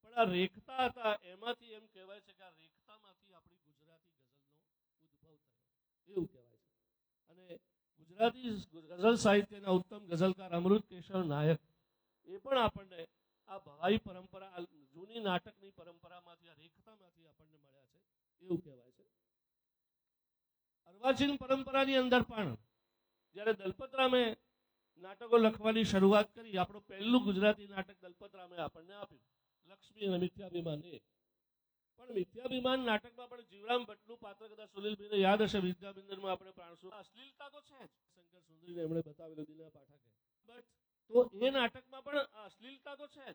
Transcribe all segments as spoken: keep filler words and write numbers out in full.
પણ આ રેખતા હતા એમાંથી એમ કહેવાય છે કે આ રેખતામાંથી આપણી ગુજરાતી ગઝલનો ઉદ્ભવ થયો એવું કહેવાય છે. અને ગુજરાતી ગઝલ સાહિત્યના ઉત્તમ ગઝલકાર અમૃત કેશવ નાયક એ પણ આપણને આ ભવાઈ પરંપરા જૂની નાટકની પરંપરામાંથી આ રેખતામાંથી આપણને મળ્યા છે એવું કહેવાય છે. અર્વાચીન પરંપરાની અંદર પણ જ્યારે દલપતરામે નાટકો લખવાની શરૂઆત કરી, આપણું પહેલું ગુજરાતી નાટક દલપતરામે આપણને આપ્યું લક્ષ્મી અને મિથ્યાભિમાન. એ પણ મિથ્યાભિમાન નાટકમાં પણ જીવરામ ભટ્ટનું પાત્ર કદાચ સુનિલભાઈને યાદ હશે, વિદ્યાબિંદરમાં આપણે પ્રાણસુ અશ્લીલતા તો છે જ, શંકર સુંદરીને એમણે બતાવેલું દિના પાઠકે, બટ તો એ નાટકમાં પણ અશ્લીલતા તો છે જ.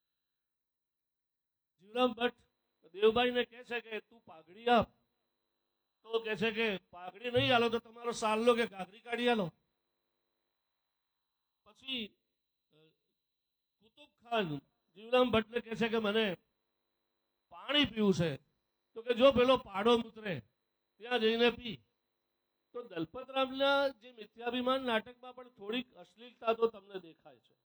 જીવરામ ભટ્ટ દેવભાઈને કહે છે કે તું પાઘડી આપ, તો કહે છે કે પાઘડી નહીં આલો તો તમારો સાલ્લો કે ઘાઘરી કાઢી આલો. પછી કુતુબ ખાન જીવરામ ભટ્ટને કહે છે કે મને પાણી પીવું છે, તો કે જો પેલો પાડો ઉતરે ત્યાં જઈને પી. તો દલપતરામના જે મિથ્યાભિમાન નાટકમાં પણ થોડીક અશ્લીલતા તો તમને દેખાય છે.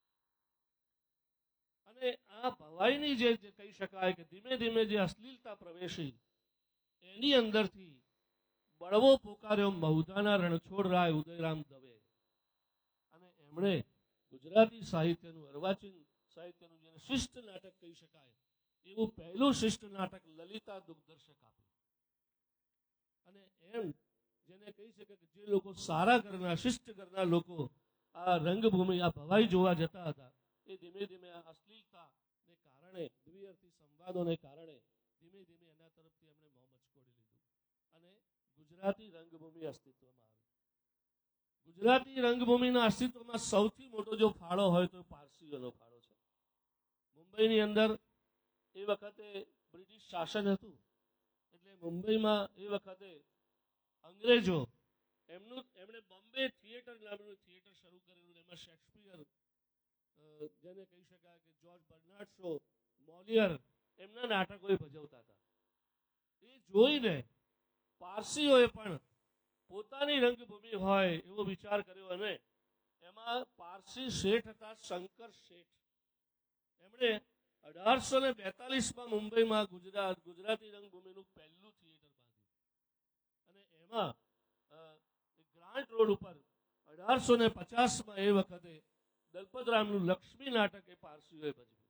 અને આ ભવાઈની જે કહી શકાય કે ધીમે ધીમે જે અશ્લીલતા પ્રવેશી એની અંદરથી બળવો પોકાર્યો મહુધાના રણછોડરાય ઉદયરામ દવે, અને એમણે ગુજરાતી સાહિત્યનું અર્વાચીન સાહિત્યનું જેને શિષ્ટ નાટક કહી શકાય એવું પહેલું શિષ્ટ નાટક લલિતા દુઃખદર્શક આપ્યું. અને એમ જેને કહી શકે કે જે લોકો સારા ઘરના શિષ્ટ ઘરના લોકો આ રંગભૂમિ આ ભવાઈ જોવા જતા હતા એ ધીમે ધીમે આ અશ્લીલતાને કારણે દ્વિઅર્થી સંવાદોને કારણે ધીમે ધીમે એના તરફથી એમણે મોં મચકોડી લીધું અને ગુજરાતી રંગભૂમિ અસ્તિત્વમાં આવી. ગુજરાતી રંગભૂમિના અસ્તિત્વમાં સૌથી મોટો જો ફાળો હોય તો પારસીઓનો ફાળો છે. મુંબઈની અંદર એ વખતે બ્રિટિશ શાસન હતું, એટલે મુંબઈમાં એ વખતે અંગ્રેજો એમનું એમણે બોમ્બે થિયેટર નામનું થિયેટર શરૂ કરેલું. એમાં શેક્સપિયર, જેને કહી શકાય કે જોર્જ બર્નાર્ડ શો, મોલિયર એમના નાટકો એ ભજવતા હતા. એ જોઈને પારસીઓએ પણ પોતાની રંગભૂમિ હોય એવો વિચાર કર્યો અને એમાં પારસી શેઠ હતા શંકર શેઠ. એમણે અઢારસો ને બેતાલીસમાં મુંબઈમાં ગુજરાત ગુજરાતી રંગભૂમિનું પહેલું થિયેટર બાંધ્યું અને એમાં ગ્રાન્ટ રોડ ઉપર અઢારસો ને પચાસમાં એ વખતે દલપતરામનું લક્ષ્મી નાટક એ પારસીઓએ ભજવ્યું.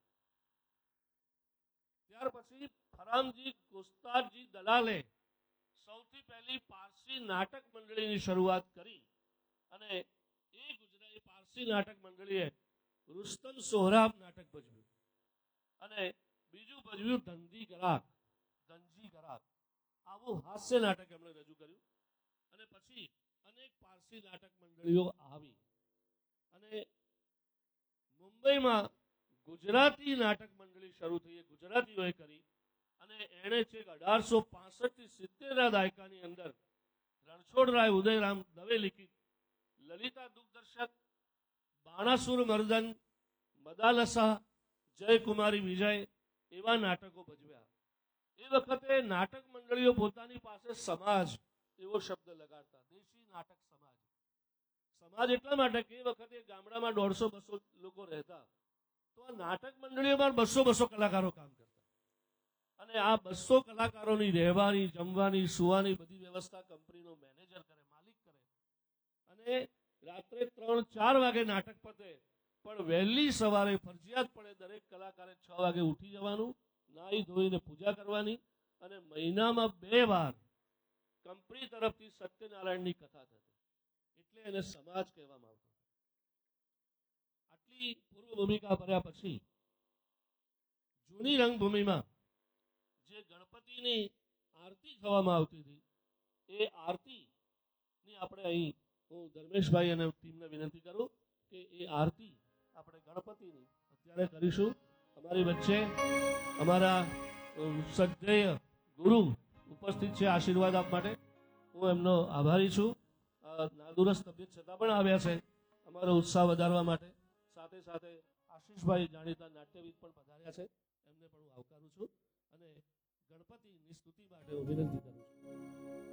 ત્યાર પછી ફરામજી કોસ્તારજી દલાલે સૌથી પહેલી પારસી નાટક મંડળીની શરૂઆત કરી અને એ ગુજરાતી પારસી નાટક મંડળીએ રુસ્તમ સોહરાબ નાટક ભજવ્યું અને બીજું ભજવ્યું ધનજી ગરાક ધનજી ગરાક આવું હાસ્ય નાટક એમણે રજૂ કર્યું. અને પછી અનેક પારસી નાટક મંડળીઓ આવી અને મુંબઈમાં ગુજરાતી નાટક મંડળી શરૂ થઈ, ગુજરાતીઓએ કરી અને એણે છેક અઢારસો પાસઠ થી સિત્તેર ના દાયકાની અંદર રણછોડરાય ઉદયરામ દવે લિખિત લલિતા દુઃખદર્શક, બાણાસુર મર્દન, મદાલસા, જયકુમારી વિજય એવા નાટકો ભજવ્યા. એ વખતે નાટક મંડળીઓ પોતાની પાસે સમાજ એવો શબ્દ લગાડતા, દેશી નાટક સમાજ. સમાજ એટલા માટે કે એ વખતે ગામડામાં દોઢસો બસો લોકો રહેતા, તો આ નાટક મંડળીઓમાં બસો બસો કલાકારો કામ કરતા અને આ બસો કલાકારોની રહેવાની, જમવાની, સુવાની બધી વ્યવસ્થા કંપનીનો મેનેજર કરે, માલિક કરે. અને રાત્રે ત્રણ ચાર વાગે નાટક પતે પણ વહેલી સવારે ફરજિયાત પડે દરેક કલાકારે છ વાગે ઉઠી જવાનું, નાહી ધોઈને પૂજા કરવાની અને મહિનામાં બે વાર કંપની તરફથી સત્યનારાયણની કથા થતી, એટલે એને સમાજ કહેવામાં આવતો. આટલી પૂર્વ ભૂમિકા ભર્યા પછી જૂની રંગભૂમિમાં જે ગણપતિની આરતી થવામાં આવતી હતી એ આરતીની આપણે અહીં હું ધર્મેશભાઈ અને ટીમને વિનંતી કરું કે એ આરતી આપણે ગણપતિની અત્યારે કરીશું. અમારી વચ્ચે અમારા શ્રદ્ધેય ગુરુ ઉપસ્થિત છે આશીર્વાદ આપવા માટે. હું એમનો આભારી છું. નાદુરસ્ત તબિયત છતાં પણ આવ્યા છે અમારો ઉત્સાહ વધારવા માટે. સાથે સાથે આશીષભાઈ જાણીતા નાટ્યવિદ પણ પધાર્યા છે, એમને પણ હું આવકારું છું અને ગણપતિની સ્તુતિ માટે હું વિનંતી કરું છું.